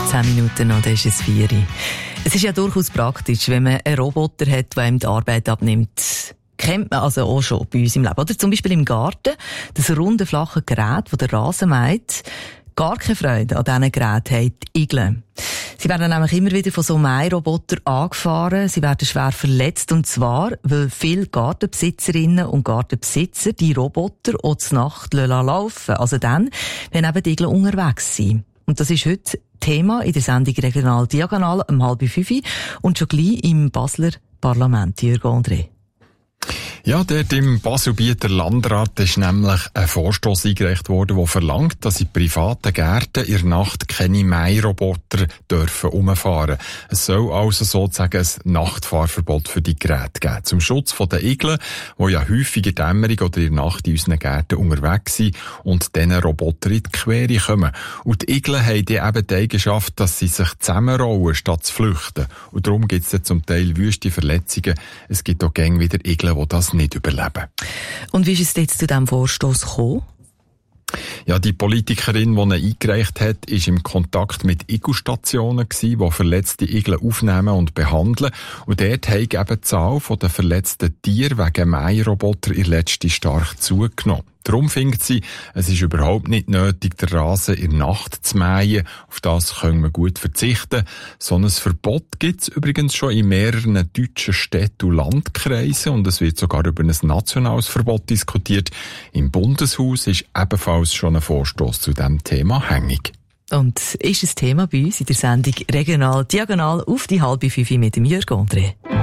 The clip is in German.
10 Minuten noch, dann ist es 4 Uhr. Es ist ja durchaus praktisch, wenn man einen Roboter hat, der einem die Arbeit abnimmt. Kennt man also auch schon bei uns im Leben. Oder zum Beispiel im Garten, das runde, flache Gerät, das der Rasen mäht. Gar keine Freude an diesen Geräten haben die Igel. Sie werden nämlich immer wieder von so Mährobotern angefahren. Sie werden schwer verletzt. Und zwar, weil viele Gartenbesitzerinnen und Gartenbesitzer die Roboter auch zur Nacht laufen. Also dann, wenn eben die Igel unterwegs sind. Und das ist heute Thema in der Sendung Regional Diagonal um 4:30 und schon gleich im Basler Parlament. Jürg André. Ja, dort im Baselbieter Landrat ist nämlich ein Vorstoss eingereicht worden, der verlangt, dass in privaten Gärten in der Nacht keine Mähroboter dürfen rumfahren. Es soll also sozusagen ein Nachtfahrverbot für die Geräte geben. Zum Schutz der Igel, die ja häufig in der Dämmerung oder in der Nacht in unseren Gärten unterwegs sind und diesen Roboter in die Quere kommen. Und die Igel haben eben die Eigenschaft, dass sie sich zusammenrollen, statt zu flüchten. Und darum gibt es zum Teil wüste Verletzungen. Es gibt auch gängig wieder Igel, die das nicht überleben. Und wie ist es jetzt zu diesem Vorstoss gekommen? Ja, die Politikerin, die ihn eingereicht hat, war im Kontakt mit Igelstationen, die verletzte Igel aufnehmen und behandeln. Und dort hat eben die Zahl der verletzten Tiere wegen Mähroboter in letzter stark zugenommen. Darum findet sie, es ist überhaupt nicht nötig, den Rasen in der Nacht zu mähen. Auf das können wir gut verzichten. So ein Verbot gibt es übrigens schon in mehreren deutschen Städten und Landkreisen und es wird sogar über ein nationales Verbot diskutiert. Im Bundeshaus ist ebenfalls schon ein Vorstoss zu diesem Thema hängig. Und ist ein Thema bei uns in der Sendung Regional Diagonal auf die 4:30 mit dem Jürg André.